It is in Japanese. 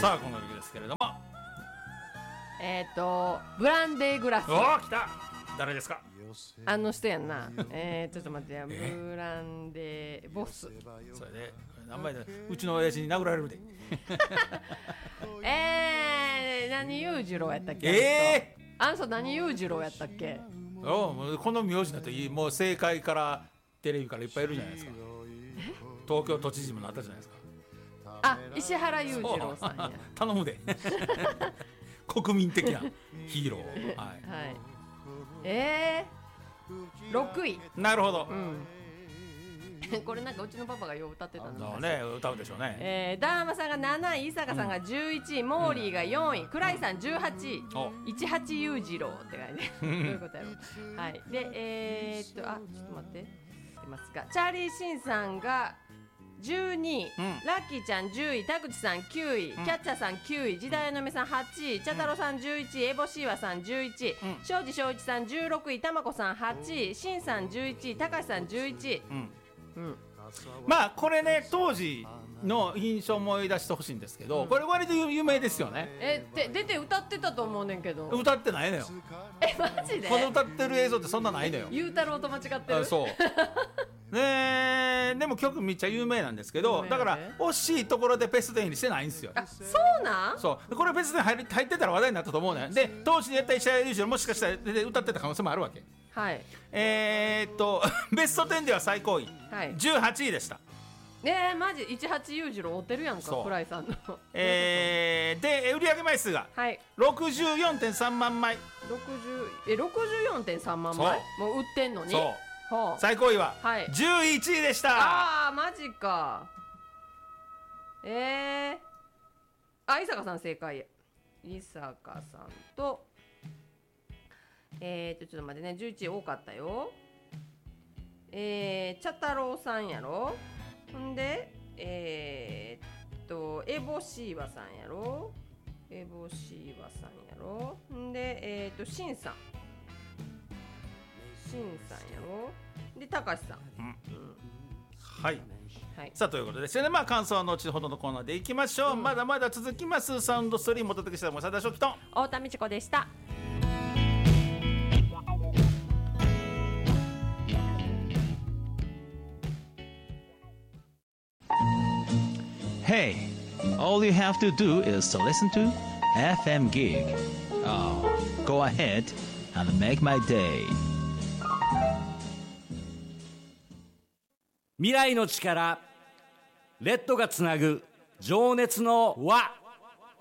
さあこの曲ですけれども、 ブランデーグラス。 おー来た。誰ですか？ あの人やんな。ちょっと待ってや。ブランデーボス。 それで何倍だ、うちの親父に殴られるで。 何裕次郎やったっけ？あの人何裕次郎やったっけ？ もうこの名字だといい、もう政界からテレビからいっぱいいるじゃないですか。東京都知事もなったじゃないですか。 あ、石原裕次郎さんや。 頼むで。国民的なヒーロー。はい。 はい。6位。 なるほど。 これなんかうちのパパがよう歌ってたのね、歌うでしょうね。 ダーマさんが7位、伊坂さんが11位、モーリーが4位、倉井さん18位、18裕次郎って書いてどういうことやろう。はい。でちょっと待って出ますか。チャーリーシンさんが12位、ラッキーちゃん10位、田口さん9位、キャッチャーさん9位、時代の目さん8位、茶太郎さん11位、エボシーワさん11位、庄司翔一さん16位、たまこさん8位、しんさん11位、高橋さん11位。 まあこれね、当時の印象を思い出してほしいんですけど、これ割と有名ですよね。 出て歌ってたと思うねんけど。 歌ってないのよ。 マジで？ この歌ってる映像ってそんなないのよ。 ゆうたろうと間違ってる。 そうね。でも曲めっちゃ有名なんですけど、だから惜しいところでベスト10にしてないんですよ。 そうなん？ そうこれベスト10入ってたら話題になったと思うね。で当時でやった石原裕次郎もしかしたら歌ってた可能性もあるわけ。 はい。 ベスト10では最高位、18位でした。 マジ18裕次郎追ってるやんか、倉井さんの。 で売上枚数が 64.3 万枚。 64.3万枚もう売ってんのに。 最高位は11位でした。 マジか。伊坂さん正解。伊坂さんとちょっと待ってね、11位多かったよ。茶太郎さんやろ。ほんでエボシーワさんやろ。ほんでしんさんやろ。で高橋さん。 はい、さあということでですね、まあ感想は後ほどのコーナーでいきましょう。まだまだ続きます。サウンドストリームお届けしたも佐田翔樹と太田美智子でした。 Hey, all you have to do is to listen to FM Gig. Oh, go ahead and make my day. 未来の力、レッドがつなぐ情熱の輪。